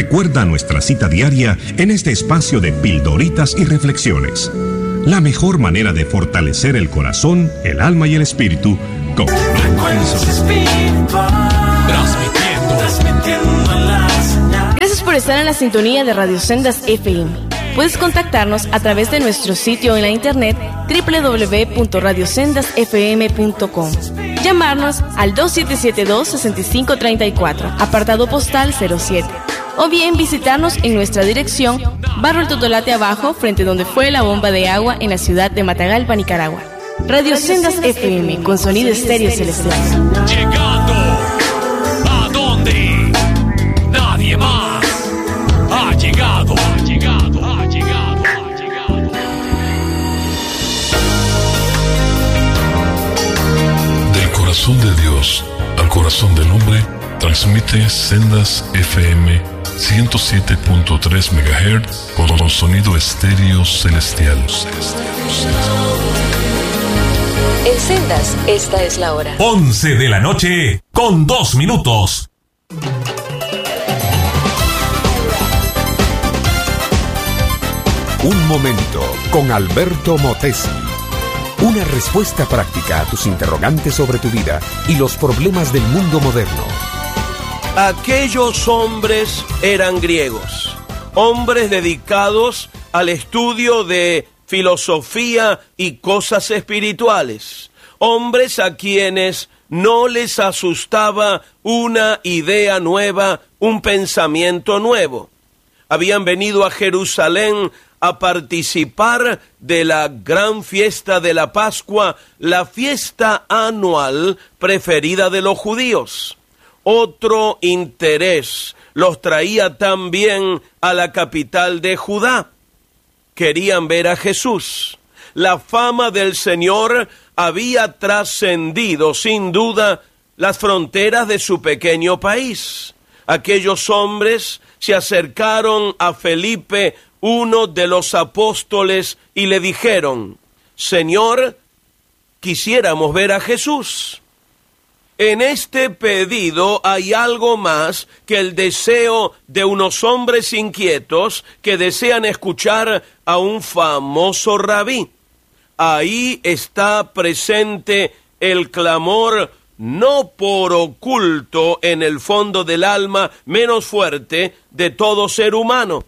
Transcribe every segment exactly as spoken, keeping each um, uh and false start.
Recuerda nuestra cita diaria en este espacio de pildoritas y reflexiones. La mejor manera de fortalecer el corazón, el alma y el espíritu con Gracias por estar en la sintonía de Radio Sendas F M. Puedes contactarnos a través de nuestro sitio en la internet doble u doble u doble u punto radio sendas f m punto com. Llamarnos al dos siete siete dos, seis cinco tres cuatro, apartado postal cero siete. O bien visitarnos en nuestra dirección, Barrio El Totolate Abajo, frente donde fue la bomba de agua en la ciudad de Matagalpa, Nicaragua. Radio Sendas F M, con sonido estéreo celestial. Llegando a donde nadie más ha llegado, ha llegado, ha llegado, ha llegado. Del corazón de Dios al corazón del hombre, transmite Sendas F M ciento siete punto tres megahertz con sonido estéreo celestial. En Sendas, esta es la hora. once de la noche con dos minutos. Un momento con Alberto Motesi. Una respuesta práctica a tus interrogantes sobre tu vida y los problemas del mundo moderno. Aquellos hombres eran griegos, hombres dedicados al estudio de filosofía y cosas espirituales, hombres a quienes no les asustaba una idea nueva, un pensamiento nuevo. Habían venido a Jerusalén a participar de la gran fiesta de la Pascua, la fiesta anual preferida de los judíos. Otro interés los traía también a la capital de Judá. Querían ver a Jesús. La fama del Señor había trascendido sin duda las fronteras de su pequeño país. Aquellos hombres se acercaron a Felipe, uno de los apóstoles, y le dijeron: Señor, quisiéramos ver a Jesús. En este pedido hay algo más que el deseo de unos hombres inquietos que desean escuchar a un famoso rabí. Ahí está presente el clamor, no por oculto en el fondo del alma menos fuerte de todo ser humano.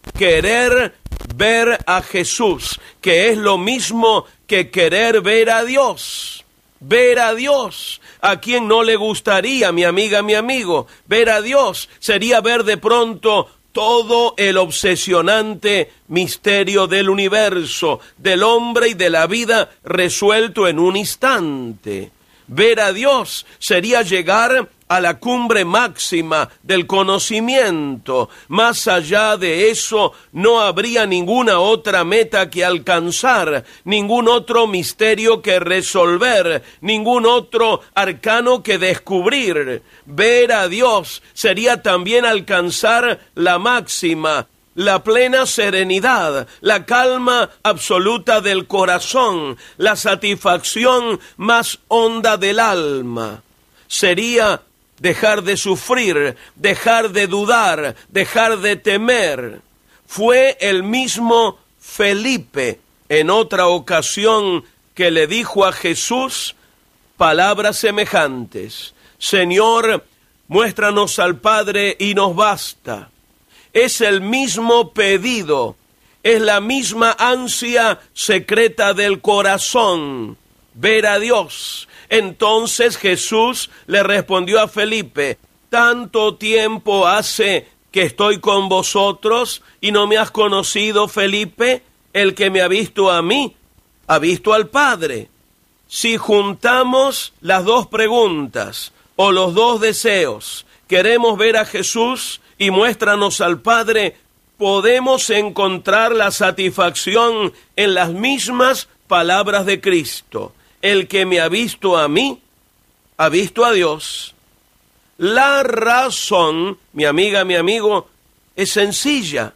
Querer ver a Jesús, que es lo mismo que querer ver a Dios. Ver a Dios. ¿A quién no le gustaría, mi amiga, mi amigo? Ver a Dios sería ver de pronto todo el obsesionante misterio del universo, del hombre y de la vida resuelto en un instante. Ver a Dios sería llegar a la cumbre máxima del conocimiento. Más allá de eso, no habría ninguna otra meta que alcanzar, ningún otro misterio que resolver, ningún otro arcano que descubrir. Ver a Dios sería también alcanzar la máxima, la plena serenidad, la calma absoluta del corazón, la satisfacción más honda del alma. Sería dejar de sufrir, dejar de dudar, dejar de temer. Fue el mismo Felipe, en otra ocasión, que le dijo a Jesús palabras semejantes: Señor, muéstranos al Padre y nos basta. Es el mismo pedido, es la misma ansia secreta del corazón, ver a Dios. Entonces Jesús le respondió a Felipe: ¿tanto tiempo hace que estoy con vosotros y no me has conocido, Felipe? El que me ha visto a mí, ha visto al Padre. Si juntamos las dos preguntas o los dos deseos, queremos ver a Jesús y muéstranos al Padre, podemos encontrar la satisfacción en las mismas palabras de Cristo. El que me ha visto a mí, ha visto a Dios. La razón, mi amiga, mi amigo, es sencilla.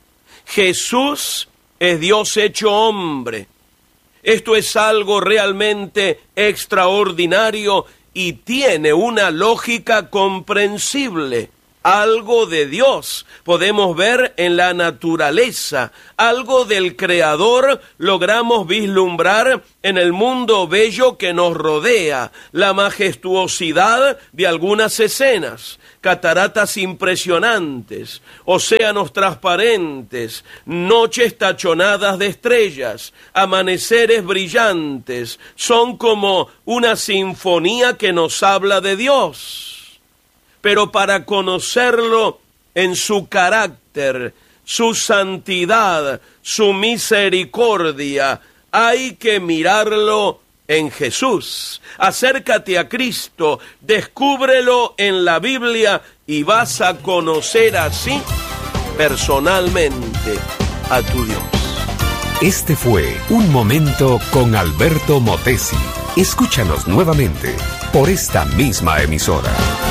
Jesús es Dios hecho hombre. Esto es algo realmente extraordinario y tiene una lógica comprensible. algo de Dios podemos ver en la naturaleza, algo del Creador logramos vislumbrar en el mundo bello que nos rodea, la majestuosidad de algunas escenas, cataratas impresionantes, océanos transparentes, noches tachonadas de estrellas, amaneceres brillantes, son como una sinfonía que nos habla de Dios. Pero para conocerlo en su carácter, su santidad, su misericordia, hay que mirarlo en Jesús. Acércate a Cristo, descúbrelo en la Biblia y vas a conocer así personalmente a tu Dios. Este fue Un Momento con Alberto Motesi. Escúchanos nuevamente por esta misma emisora.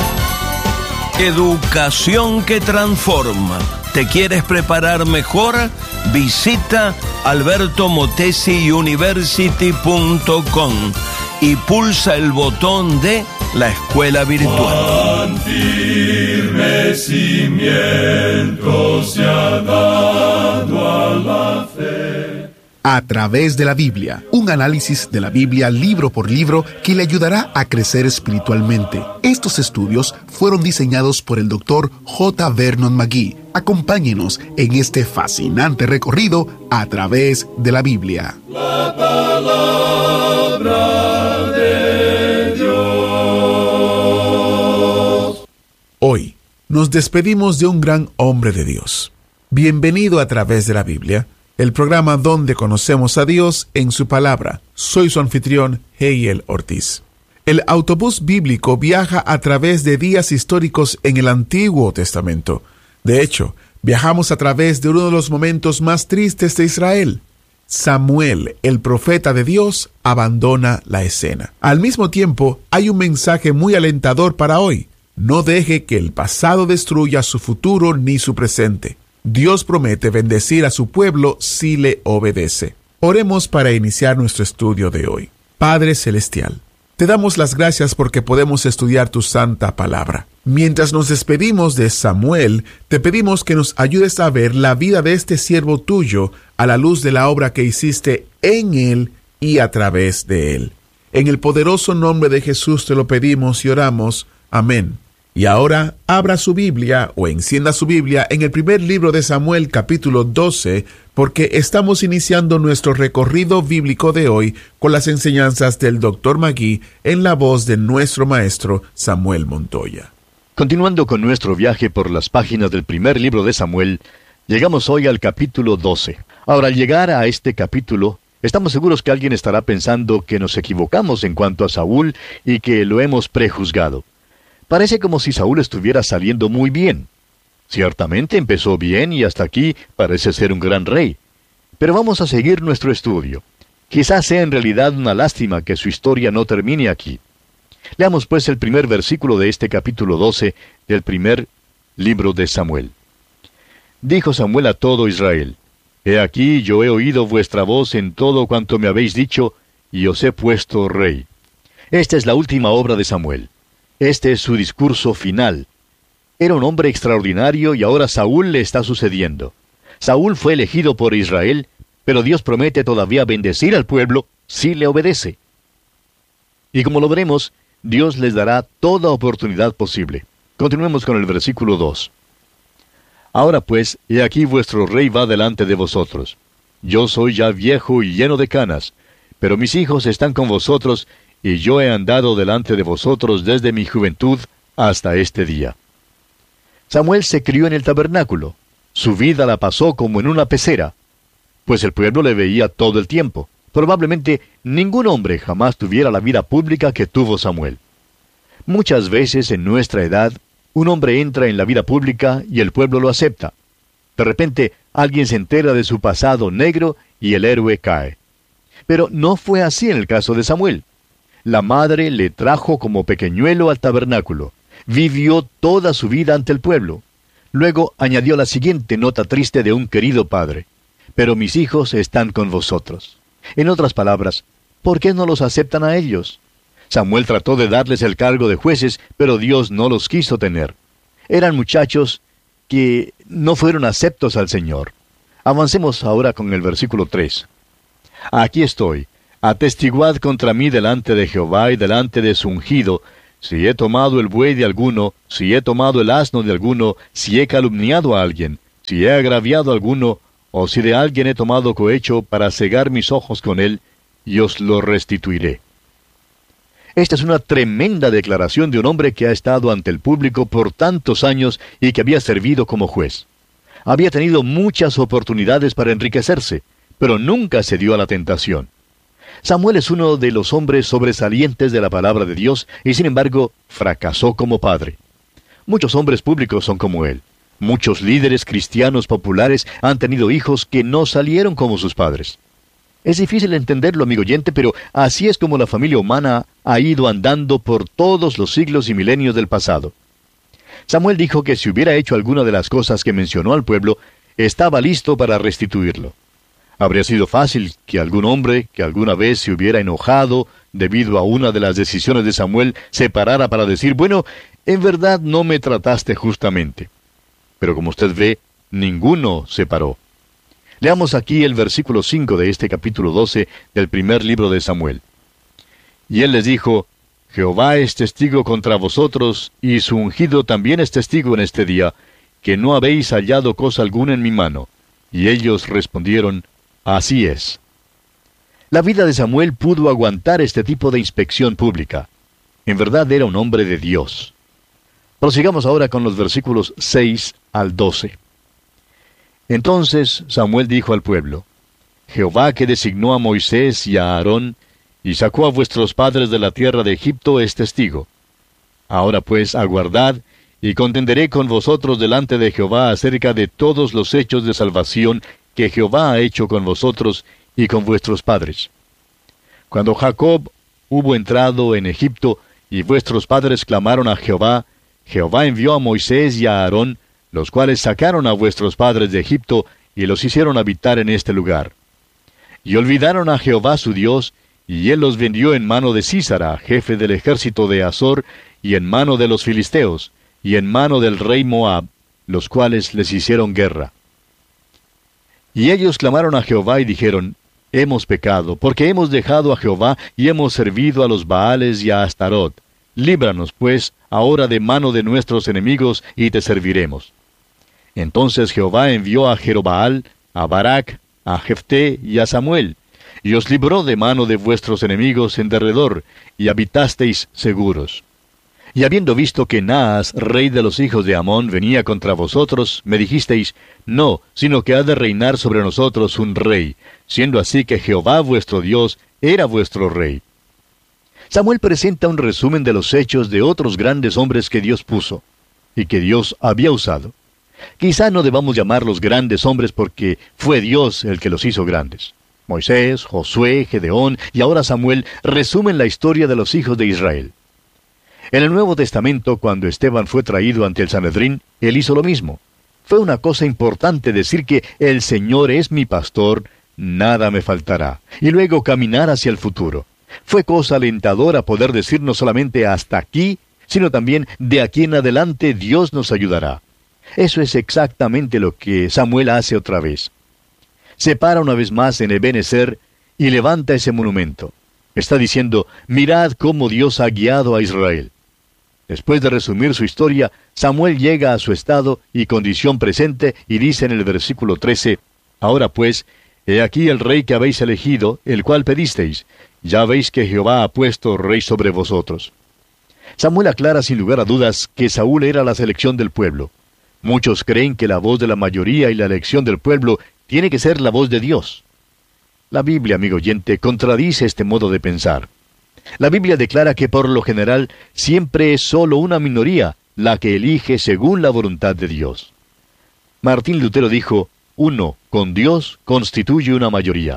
Educación que transforma. ¿Te quieres preparar mejor? Visita alberto motesi university punto com y pulsa el botón de la escuela virtual. Cuán firme cimiento se ha dado a la fe. A través de la Biblia, un análisis de la Biblia libro por libro que le ayudará a crecer espiritualmente. Estos estudios fueron diseñados por el doctor J. Vernon McGee. Acompáñenos en este fascinante recorrido a través de la Biblia. La palabra de Dios. Hoy nos despedimos de un gran hombre de Dios. Bienvenido a través de la Biblia, el programa donde conocemos a Dios en su palabra. Soy su anfitrión, Heiel Ortiz. El autobús bíblico viaja a través de días históricos en el Antiguo Testamento. De hecho, viajamos a través de uno de los momentos más tristes de Israel. Samuel, el profeta de Dios, abandona la escena. Al mismo tiempo, hay un mensaje muy alentador para hoy. No deje que el pasado destruya su futuro ni su presente. Dios promete bendecir a su pueblo si le obedece. Oremos para iniciar nuestro estudio de hoy. Padre Celestial, te damos las gracias porque podemos estudiar tu santa palabra. Mientras nos despedimos de Samuel, te pedimos que nos ayudes a ver la vida de este siervo tuyo a la luz de la obra que hiciste en él y a través de él. En el poderoso nombre de Jesús te lo pedimos y oramos. Amén. Y ahora, abra su Biblia o encienda su Biblia en el primer libro de Samuel, capítulo doce, porque estamos iniciando nuestro recorrido bíblico de hoy con las enseñanzas del doctor McGee en la voz de nuestro maestro Samuel Montoya. Continuando con nuestro viaje por las páginas del primer libro de Samuel, llegamos hoy al capítulo doce. Ahora, al llegar a este capítulo, estamos seguros que alguien estará pensando que nos equivocamos en cuanto a Saúl y que lo hemos prejuzgado. Parece como si Saúl estuviera saliendo muy bien. Ciertamente empezó bien y hasta aquí parece ser un gran rey. Pero vamos a seguir nuestro estudio. Quizás sea en realidad una lástima que su historia no termine aquí. Leamos pues el primer versículo de este capítulo doce del primer libro de Samuel. Dijo Samuel a todo Israel: He aquí yo he oído vuestra voz en todo cuanto me habéis dicho, y os he puesto rey. Esta es la última obra de Samuel. Este es su discurso final. Era un hombre extraordinario y ahora Saúl le está sucediendo. Saúl fue elegido por Israel, pero Dios promete todavía bendecir al pueblo si le obedece. Y como lo veremos, Dios les dará toda oportunidad posible. Continuemos con el versículo dos. Ahora pues, he aquí vuestro rey va delante de vosotros. Yo soy ya viejo y lleno de canas, pero mis hijos están con vosotros, y yo he andado delante de vosotros desde mi juventud hasta este día. Samuel se crió en el tabernáculo. Su vida la pasó como en una pecera, pues el pueblo le veía todo el tiempo. Probablemente ningún hombre jamás tuviera la vida pública que tuvo Samuel. Muchas veces en nuestra edad, un hombre entra en la vida pública y el pueblo lo acepta. De repente, alguien se entera de su pasado negro y el héroe cae. Pero no fue así en el caso de Samuel. La madre le trajo como pequeñuelo al tabernáculo. Vivió toda su vida ante el pueblo. Luego añadió la siguiente nota triste de un querido padre: Pero mis hijos están con vosotros. En otras palabras, ¿por qué no los aceptan a ellos? Samuel trató de darles el cargo de jueces, pero Dios no los quiso tener. Eran muchachos que no fueron aceptos al Señor. Avancemos ahora con el versículo tres. Aquí estoy, atestiguad contra mí delante de Jehová y delante de su ungido, si he tomado el buey de alguno, si he tomado el asno de alguno, si he calumniado a alguien, si he agraviado a alguno, o si de alguien he tomado cohecho para cegar mis ojos con él, y os lo restituiré. Esta es una tremenda declaración de un hombre que ha estado ante el público por tantos años y que había servido como juez. Había tenido muchas oportunidades para enriquecerse, pero nunca se dio a la tentación. Samuel es uno de los hombres sobresalientes de la palabra de Dios y sin embargo fracasó como padre. Muchos hombres públicos son como él. Muchos líderes cristianos populares han tenido hijos que no salieron como sus padres. Es difícil entenderlo, amigo oyente, pero así es como la familia humana ha ido andando por todos los siglos y milenios del pasado. Samuel dijo que si hubiera hecho alguna de las cosas que mencionó al pueblo, estaba listo para restituirlo. Habría sido fácil que algún hombre que alguna vez se hubiera enojado debido a una de las decisiones de Samuel se parara para decir, bueno, en verdad no me trataste justamente. Pero como usted ve, ninguno se paró. Leamos aquí el versículo cinco de este capítulo doce del primer libro de Samuel. Y él les dijo, Jehová es testigo contra vosotros, y su ungido también es testigo en este día, que no habéis hallado cosa alguna en mi mano. Y ellos respondieron, así es. La vida de Samuel pudo aguantar este tipo de inspección pública. En verdad era un hombre de Dios. Prosigamos ahora con los versículos seis al doce. Entonces Samuel dijo al pueblo, Jehová que designó a Moisés y a Aarón, y sacó a vuestros padres de la tierra de Egipto, es testigo. Ahora pues aguardad, y contenderé con vosotros delante de Jehová acerca de todos los hechos de salvación que Jehová ha hecho con vosotros y con vuestros padres. Cuando Jacob hubo entrado en Egipto, y vuestros padres clamaron a Jehová, Jehová envió a Moisés y a Aarón, los cuales sacaron a vuestros padres de Egipto, y los hicieron habitar en este lugar. Y olvidaron a Jehová su Dios, y él los vendió en mano de Sísara, jefe del ejército de Azor, y en mano de los filisteos, y en mano del rey Moab, los cuales les hicieron guerra. Y ellos clamaron a Jehová y dijeron, hemos pecado, porque hemos dejado a Jehová y hemos servido a los Baales y a Astarot. Líbranos, pues, ahora de mano de nuestros enemigos, y te serviremos. Entonces Jehová envió a Jerobaal, a Barak, a Jefté y a Samuel, y os libró de mano de vuestros enemigos en derredor, y habitasteis seguros. Y habiendo visto que Naas, rey de los hijos de Amón, venía contra vosotros, me dijisteis, no, sino que ha de reinar sobre nosotros un rey, siendo así que Jehová vuestro Dios era vuestro rey. Samuel presenta un resumen de los hechos de otros grandes hombres que Dios puso, y que Dios había usado. Quizá no debamos llamarlos grandes hombres porque fue Dios el que los hizo grandes. Moisés, Josué, Gedeón y ahora Samuel resumen la historia de los hijos de Israel. En el Nuevo Testamento, cuando Esteban fue traído ante el Sanedrín, él hizo lo mismo. Fue una cosa importante decir que el Señor es mi pastor, nada me faltará, y luego caminar hacia el futuro. Fue cosa alentadora poder decir no solamente hasta aquí, sino también de aquí en adelante Dios nos ayudará. Eso es exactamente lo que Samuel hace otra vez. Se para una vez más en Ebenezer y levanta ese monumento. Está diciendo, mirad cómo Dios ha guiado a Israel. Después de resumir su historia, Samuel llega a su estado y condición presente y dice en el versículo trece, ahora pues, he aquí el rey que habéis elegido, el cual pedisteis. Ya veis que Jehová ha puesto rey sobre vosotros. Samuel aclara sin lugar a dudas que Saúl era la selección del pueblo. Muchos creen que la voz de la mayoría y la elección del pueblo tiene que ser la voz de Dios. La Biblia, amigo oyente, contradice este modo de pensar. La Biblia declara que por lo general siempre es solo una minoría la que elige según la voluntad de Dios. Martín Lutero dijo, uno, con Dios, constituye una mayoría.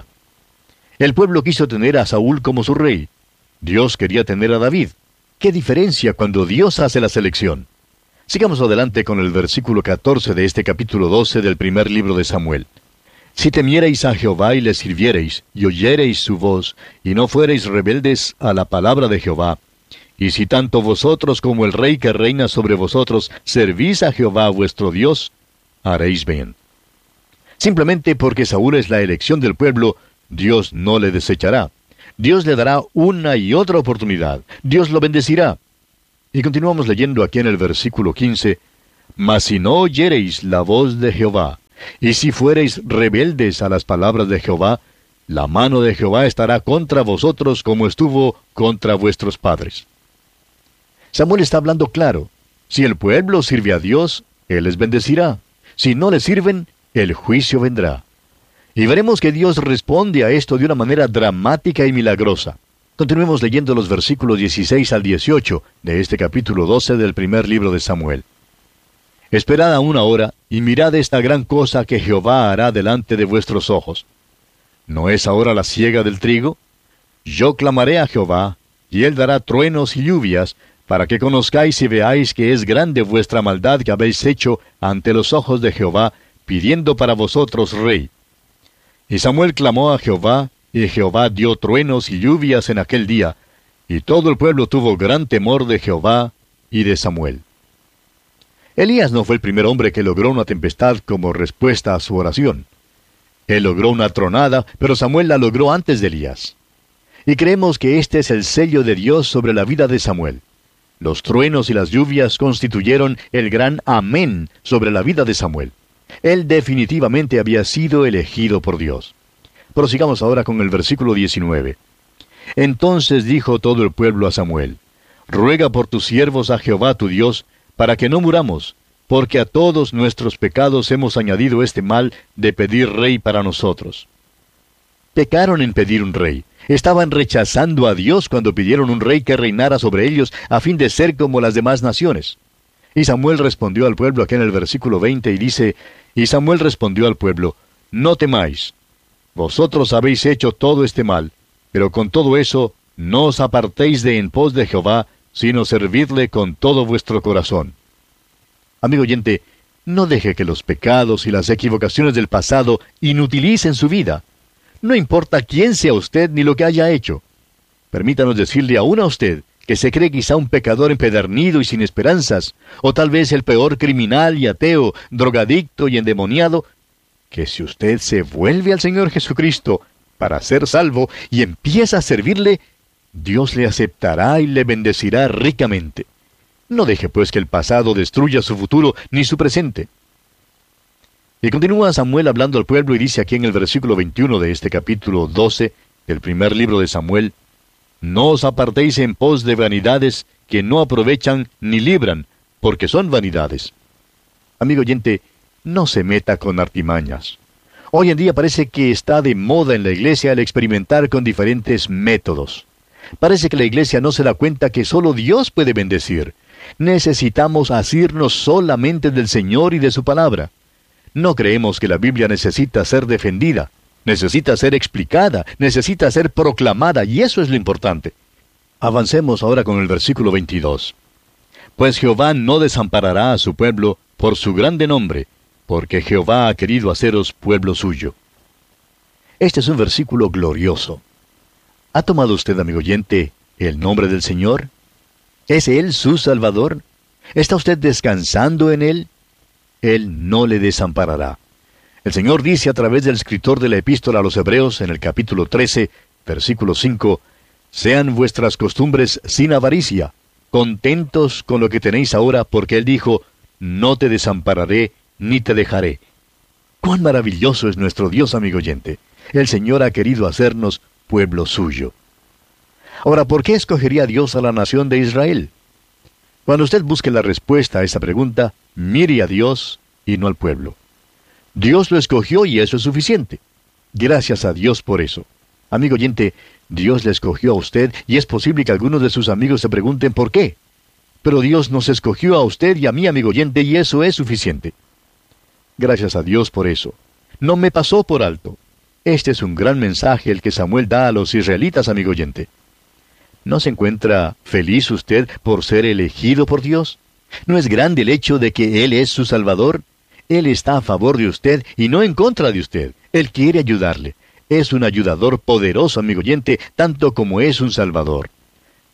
El pueblo quiso tener a Saúl como su rey. Dios quería tener a David. ¿Qué diferencia cuando Dios hace la selección? Sigamos adelante con el versículo catorce de este capítulo doce del primer libro de Samuel. Si temiereis a Jehová y le sirviereis, y oyereis su voz, y no fuereis rebeldes a la palabra de Jehová, Y si tanto vosotros como el rey que reina sobre vosotros servís a Jehová vuestro Dios, haréis bien. Simplemente porque Saúl es la elección del pueblo, Dios no le desechará. Dios le dará una y otra oportunidad. Dios lo bendecirá. Y continuamos leyendo aquí en el versículo quince. Mas si no oyereis la voz de Jehová, y si fuereis rebeldes a las palabras de Jehová, la mano de Jehová estará contra vosotros como estuvo contra vuestros padres. Samuel está hablando claro. Si el pueblo sirve a Dios, Él les bendecirá. Si no le sirven, el juicio vendrá. Y veremos que Dios responde a esto de una manera dramática y milagrosa. Continuemos leyendo los versículos dieciséis al dieciocho de este capítulo doce del primer libro de Samuel. Esperad aún ahora, y mirad esta gran cosa que Jehová hará delante de vuestros ojos. ¿No es ahora la siega del trigo? Yo clamaré a Jehová, y él dará truenos y lluvias, para que conozcáis y veáis que es grande vuestra maldad que habéis hecho ante los ojos de Jehová, pidiendo para vosotros rey. Y Samuel clamó a Jehová, y Jehová dio truenos y lluvias en aquel día, y todo el pueblo tuvo gran temor de Jehová y de Samuel. Elías no fue el primer hombre que logró una tempestad como respuesta a su oración. Él logró una tronada, pero Samuel la logró antes de Elías. Y creemos que este es el sello de Dios sobre la vida de Samuel. Los truenos y las lluvias constituyeron el gran amén sobre la vida de Samuel. Él definitivamente había sido elegido por Dios. Prosigamos ahora con el versículo diecinueve. Entonces dijo todo el pueblo a Samuel, ruega por tus siervos a Jehová tu Dios, para que no muramos, porque a todos nuestros pecados hemos añadido este mal de pedir rey para nosotros. Pecaron en pedir un rey. Estaban rechazando a Dios cuando pidieron un rey que reinara sobre ellos a fin de ser como las demás naciones. Y Samuel respondió al pueblo aquí en el versículo veinte y dice, y Samuel respondió al pueblo, no temáis. Vosotros habéis hecho todo este mal, pero con todo eso no os apartéis de en pos de Jehová, sino servidle con todo vuestro corazón. Amigo oyente, no deje que los pecados y las equivocaciones del pasado inutilicen su vida. No importa quién sea usted ni lo que haya hecho. Permítanos decirle aún a usted, que se cree quizá un pecador empedernido y sin esperanzas, o tal vez el peor criminal y ateo, drogadicto y endemoniado, que si usted se vuelve al Señor Jesucristo para ser salvo y empieza a servirle, Dios le aceptará y le bendecirá ricamente. No deje pues que el pasado destruya su futuro ni su presente. Y continúa Samuel hablando al pueblo y dice aquí en el versículo veintiuno de este capítulo doce del primer libro de Samuel, no os apartéis en pos de vanidades que no aprovechan ni libran, porque son vanidades. Amigo oyente, no se meta con artimañas. Hoy en día parece que está de moda en la iglesia el experimentar con diferentes métodos. Parece que la iglesia no se da cuenta que solo Dios puede bendecir. Necesitamos asirnos solamente del Señor y de su palabra. No creemos que la Biblia necesita ser defendida, necesita ser explicada, necesita ser proclamada, y eso es lo importante. Avancemos ahora con el versículo veintidós. Pues Jehová no desamparará a su pueblo por su grande nombre, porque Jehová ha querido haceros pueblo suyo. Este es un versículo glorioso. ¿Ha tomado usted, amigo oyente, el nombre del Señor? ¿Es Él su Salvador? ¿Está usted descansando en Él? Él no le desamparará. El Señor dice a través del escritor de la epístola a los Hebreos, en el capítulo trece, versículo cinco, sean vuestras costumbres sin avaricia, contentos con lo que tenéis ahora, porque Él dijo, no te desampararé, ni te dejaré. ¡Cuán maravilloso es nuestro Dios, amigo oyente! El Señor ha querido hacernos pueblo suyo. Ahora, ¿por qué escogería Dios a la nación de Israel? Cuando usted busque la respuesta a esa pregunta, mire a Dios y no al pueblo. Dios lo escogió y eso es suficiente. Gracias a Dios por eso. Amigo oyente, Dios le escogió a usted y es posible que algunos de sus amigos se pregunten por qué. Pero Dios nos escogió a usted y a mí, amigo oyente, y eso es suficiente. Gracias a Dios por eso. No me pasó por alto. Este es un gran mensaje el que Samuel da a los israelitas, amigo oyente. ¿No se encuentra feliz usted por ser elegido por Dios? ¿No es grande el hecho de que Él es su Salvador? Él está a favor de usted y no en contra de usted. Él quiere ayudarle. Es un ayudador poderoso, amigo oyente, tanto como es un Salvador.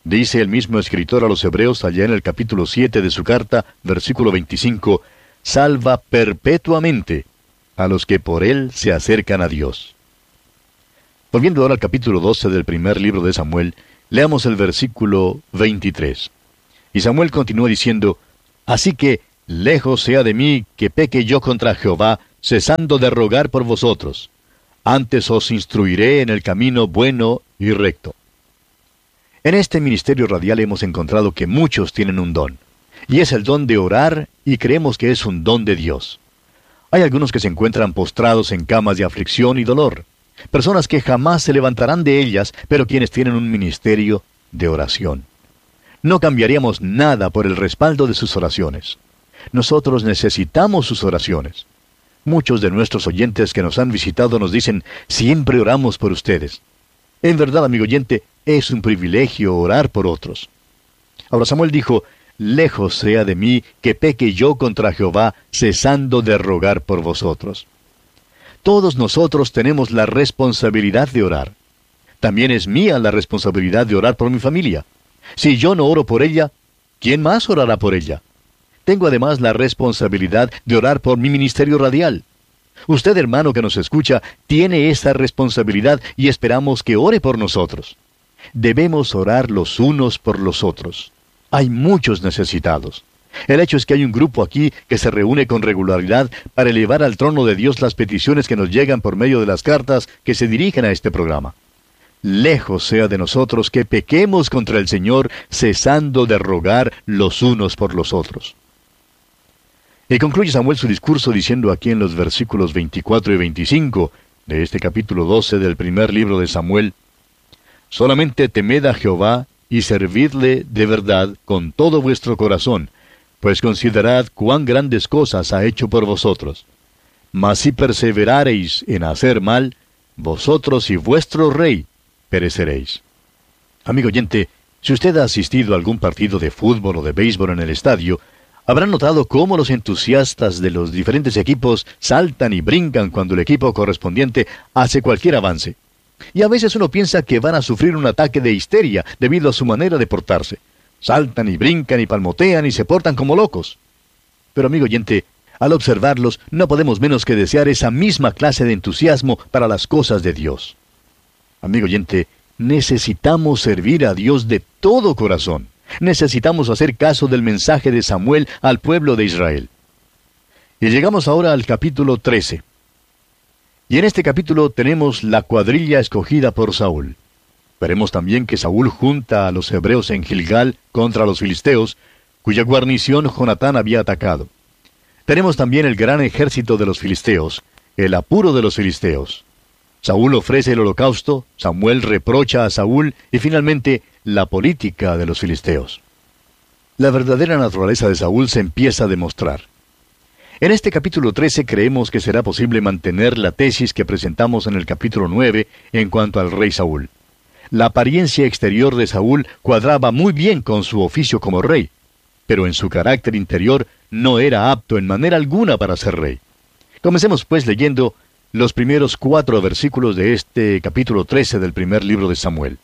Dice el mismo escritor a los Hebreos allá en el capítulo siete de su carta, versículo veinticinco, salva perpetuamente a los que por él se acercan a Dios. Volviendo ahora al capítulo doce del primer libro de Samuel, leamos el versículo veintitrés. Y Samuel continúa diciendo, así que, lejos sea de mí que peque yo contra Jehová, cesando de rogar por vosotros. Antes os instruiré en el camino bueno y recto. En este ministerio radial hemos encontrado que muchos tienen un don, y es el don de orar, y creemos que es un don de Dios. Hay algunos que se encuentran postrados en camas de aflicción y dolor, personas que jamás se levantarán de ellas, pero quienes tienen un ministerio de oración. No cambiaríamos nada por el respaldo de sus oraciones. Nosotros necesitamos sus oraciones. Muchos de nuestros oyentes que nos han visitado nos dicen, siempre oramos por ustedes. En verdad, amigo oyente, es un privilegio orar por otros. Ahora Samuel dijo, lejos sea de mí que peque yo contra Jehová, cesando de rogar por vosotros. Todos nosotros tenemos la responsabilidad de orar. También es mía la responsabilidad de orar por mi familia. Si yo no oro por ella, ¿quién más orará por ella? Tengo además la responsabilidad de orar por mi ministerio radial. Usted, hermano que nos escucha, tiene esa responsabilidad y esperamos que ore por nosotros. Debemos orar los unos por los otros. Hay muchos necesitados. El hecho es que hay un grupo aquí que se reúne con regularidad para elevar al trono de Dios las peticiones que nos llegan por medio de las cartas que se dirigen a este programa. Lejos sea de nosotros que pequemos contra el Señor, cesando de rogar los unos por los otros. Y concluye Samuel su discurso diciendo aquí en los versículos veinticuatro y veinticinco de este capítulo doce del primer libro de Samuel, solamente temed a Jehová y servidle de verdad con todo vuestro corazón, pues considerad cuán grandes cosas ha hecho por vosotros. Mas si perseverareis en hacer mal, vosotros y vuestro rey pereceréis. Amigo oyente, si usted ha asistido a algún partido de fútbol o de béisbol en el estadio, habrá notado cómo los entusiastas de los diferentes equipos saltan y brincan cuando el equipo correspondiente hace cualquier avance. Y a veces uno piensa que van a sufrir un ataque de histeria debido a su manera de portarse. Saltan y brincan y palmotean y se portan como locos. Pero amigo oyente, al observarlos no podemos menos que desear esa misma clase de entusiasmo para las cosas de Dios. Amigo oyente, necesitamos servir a Dios de todo corazón. Necesitamos hacer caso del mensaje de Samuel al pueblo de Israel. Y llegamos ahora al capítulo trece. Y en este capítulo tenemos la cuadrilla escogida por Saúl. Veremos también que Saúl junta a los hebreos en Gilgal contra los filisteos, cuya guarnición Jonatán había atacado. Tenemos también el gran ejército de los filisteos, el apuro de los filisteos. Saúl ofrece el holocausto, Samuel reprocha a Saúl y finalmente la política de los filisteos. La verdadera naturaleza de Saúl se empieza a demostrar. En este capítulo trece creemos que será posible mantener la tesis que presentamos en el capítulo nueve en cuanto al rey Saúl. La apariencia exterior de Saúl cuadraba muy bien con su oficio como rey, pero en su carácter interior no era apto en manera alguna para ser rey. Comencemos pues leyendo los primeros cuatro versículos de este capítulo trece del primer libro de Samuel.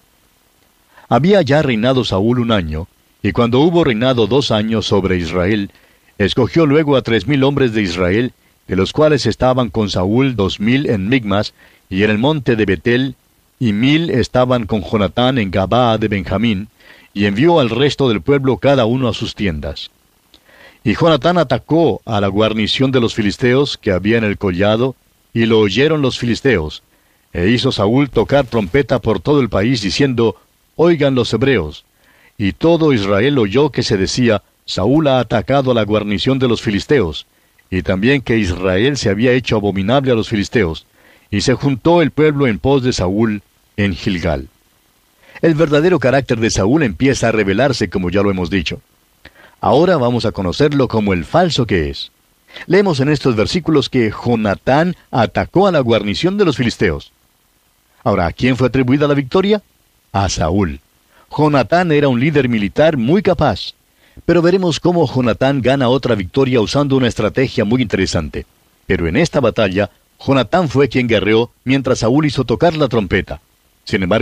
Había ya reinado Saúl un año, y cuando hubo reinado dos años sobre Israel, escogió luego a tres mil hombres de Israel, de los cuales estaban con Saúl dos mil en Migmas y en el monte de Betel, y mil estaban con Jonatán en Gabaa de Benjamín, y envió al resto del pueblo cada uno a sus tiendas. Y Jonatán atacó a la guarnición de los filisteos que había en el collado, y lo oyeron los filisteos, e hizo Saúl tocar trompeta por todo el país, diciendo, oigan los hebreos. Y todo Israel oyó que se decía, Saúl ha atacado a la guarnición de los filisteos, y también que Israel se había hecho abominable a los filisteos, y se juntó el pueblo en pos de Saúl en Gilgal. El verdadero carácter de Saúl empieza a revelarse, como ya lo hemos dicho. Ahora vamos a conocerlo como el falso que es. Leemos en estos versículos que Jonatán atacó a la guarnición de los filisteos. Ahora, ¿a quién fue atribuida la victoria? A Saúl. Jonatán era un líder militar muy capaz. Pero veremos cómo Jonatán gana otra victoria usando una estrategia muy interesante. Pero en esta batalla, Jonatán fue quien guerreó mientras Saúl hizo tocar la trompeta. Sin embargo,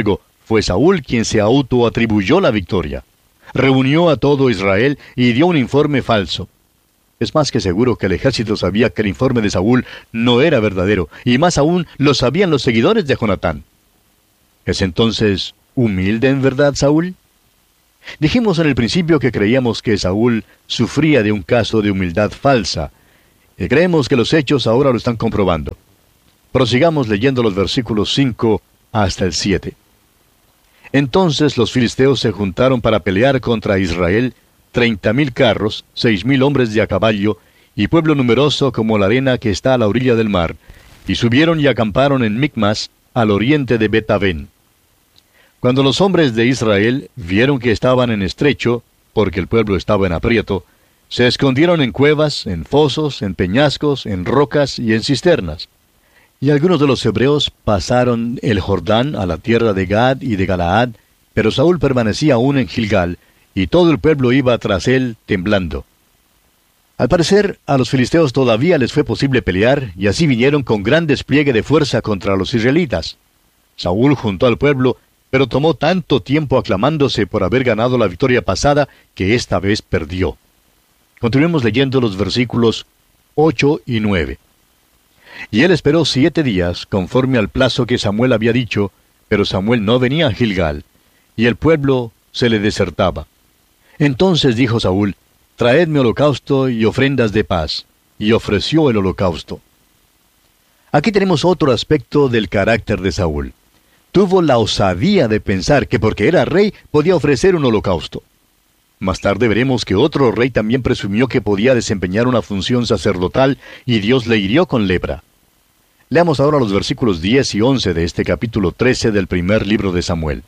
fue Saúl quien se autoatribuyó la victoria. Reunió a todo Israel y dio un informe falso. Es más que seguro que el ejército sabía que el informe de Saúl no era verdadero, y más aún lo sabían los seguidores de Jonatán. ¿Es entonces humilde en verdad Saúl? Dijimos en el principio que creíamos que Saúl sufría de un caso de humildad falsa, y creemos que los hechos ahora lo están comprobando. Prosigamos leyendo los versículos cinco hasta el siete. Entonces los filisteos se juntaron para pelear contra Israel, treinta mil carros, seis mil hombres de a caballo, y pueblo numeroso como la arena que está a la orilla del mar, y subieron y acamparon en Micmas, al oriente de Bet-Aven. Cuando los hombres de Israel vieron que estaban en estrecho, porque el pueblo estaba en aprieto, se escondieron en cuevas, en fosos, en peñascos, en rocas y en cisternas. Y algunos de los hebreos pasaron el Jordán a la tierra de Gad y de Galaad, pero Saúl permanecía aún en Gilgal, y todo el pueblo iba tras él temblando. Al parecer, a los filisteos todavía les fue posible pelear, y así vinieron con gran despliegue de fuerza contra los israelitas. Saúl juntó al pueblo, pero tomó tanto tiempo aclamándose por haber ganado la victoria pasada, que esta vez perdió. Continuemos leyendo los versículos ocho y nueve. Y él esperó siete días, conforme al plazo que Samuel había dicho, pero Samuel no venía a Gilgal, y el pueblo se le desertaba. Entonces dijo Saúl, traedme holocausto y ofrendas de paz, y ofreció el holocausto. Aquí tenemos otro aspecto del carácter de Saúl. Tuvo la osadía de pensar que porque era rey podía ofrecer un holocausto. Más tarde veremos que otro rey también presumió que podía desempeñar una función sacerdotal y Dios le hirió con lepra. Leamos ahora los versículos diez y once de este capítulo trece del primer libro de Samuel.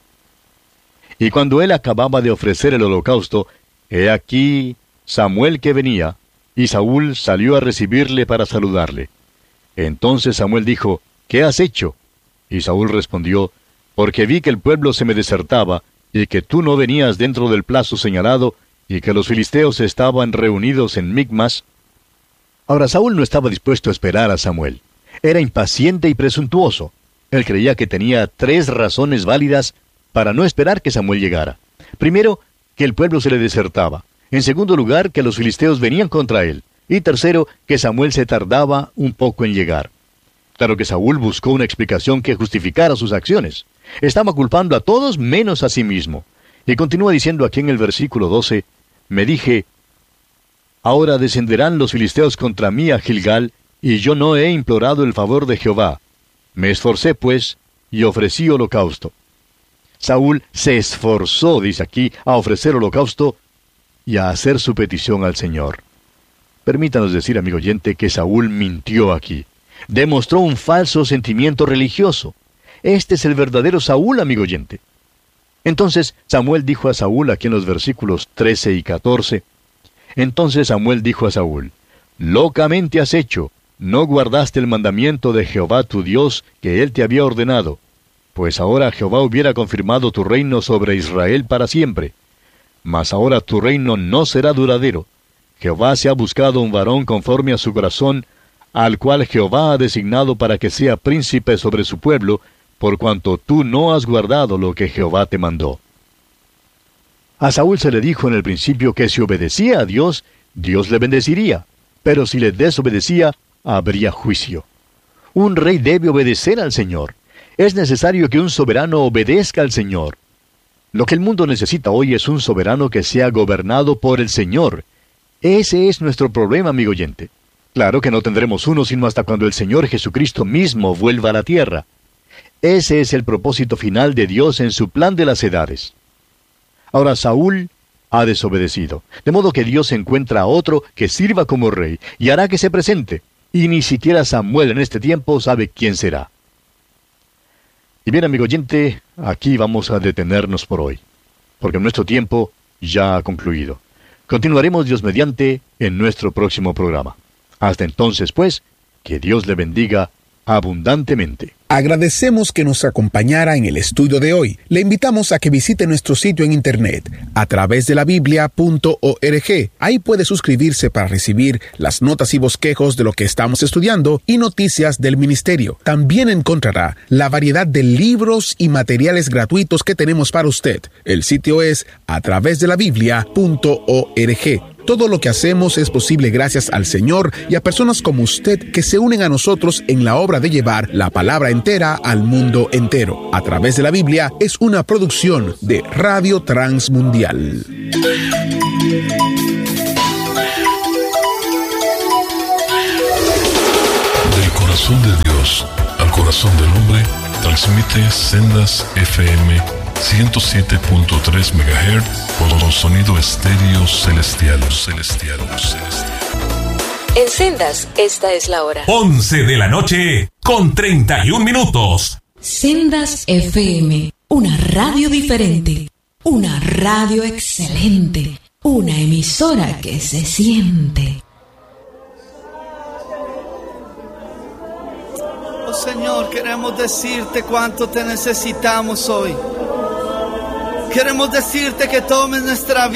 Y cuando él acababa de ofrecer el holocausto, he aquí Samuel que venía, y Saúl salió a recibirle para saludarle. Entonces Samuel dijo, ¿qué has hecho? Y Saúl respondió, porque vi que el pueblo se me desertaba, y que tú no venías dentro del plazo señalado, y que los filisteos estaban reunidos en Micmas. Ahora Saúl no estaba dispuesto a esperar a Samuel. Era impaciente y presuntuoso. Él creía que tenía tres razones válidas para no esperar que Samuel llegara. Primero, que el pueblo se le desertaba. En segundo lugar, que los filisteos venían contra él. Y tercero, que Samuel se tardaba un poco en llegar. Claro que Saúl buscó una explicación que justificara sus acciones. Estaba culpando a todos menos a sí mismo. Y continúa diciendo aquí en el versículo doce, me dije, ahora descenderán los filisteos contra mí a Gilgal, y yo no he implorado el favor de Jehová. Me esforcé, pues, y ofrecí holocausto. Saúl se esforzó, dice aquí, a ofrecer holocausto y a hacer su petición al Señor. Permítanos decir, amigo oyente, que Saúl mintió aquí. Demostró un falso sentimiento religioso. Este es el verdadero Saúl, amigo oyente. Entonces Samuel dijo a Saúl, aquí en los versículos trece y catorce, entonces Samuel dijo a Saúl, locamente has hecho, no guardaste el mandamiento de Jehová tu Dios que él te había ordenado, pues ahora Jehová hubiera confirmado tu reino sobre Israel para siempre. Mas ahora tu reino no será duradero. Jehová se ha buscado un varón conforme a su corazón, al cual Jehová ha designado para que sea príncipe sobre su pueblo, por cuanto tú no has guardado lo que Jehová te mandó. A Saúl se le dijo en el principio que si obedecía a Dios, Dios le bendeciría, pero si le desobedecía, habría juicio. Un rey debe obedecer al Señor. Es necesario que un soberano obedezca al Señor. Lo que el mundo necesita hoy es un soberano que sea gobernado por el Señor. Ese es nuestro problema, amigo oyente. Claro que no tendremos uno sino hasta cuando el Señor Jesucristo mismo vuelva a la tierra. Ese es el propósito final de Dios en su plan de las edades. Ahora Saúl ha desobedecido, de modo que Dios encuentra a otro que sirva como rey y hará que se presente, y ni siquiera Samuel en este tiempo sabe quién será. Y bien, amigo oyente, aquí vamos a detenernos por hoy, porque nuestro tiempo ya ha concluido. Continuaremos, Dios mediante, en nuestro próximo programa. Hasta entonces, pues, que Dios le bendiga abundantemente. Agradecemos que nos acompañara en el estudio de hoy. Le invitamos a que visite nuestro sitio en internet a través de la biblia punto org. Ahí puede suscribirse para recibir las notas y bosquejos de lo que estamos estudiando y noticias del ministerio. También encontrará la variedad de libros y materiales gratuitos que tenemos para usted. El sitio es a través de la biblia punto org. Todo lo que hacemos es posible gracias al Señor y a personas como usted que se unen a nosotros en la obra de llevar la palabra entera al mundo entero. A través de la Biblia es una producción de Radio Transmundial. Del corazón de Dios al corazón del hombre, transmite Sendas F M ciento siete punto tres megahertz con sonido estéreo celestial, celestial, celestial. En Sendas, esta es la hora. once de la noche con treinta y un minutos. Sendas F M, una radio diferente, una radio excelente, una emisora que se siente. Oh Señor, queremos decirte cuánto te necesitamos hoy. Queremos decirte que tomes nuestra vida.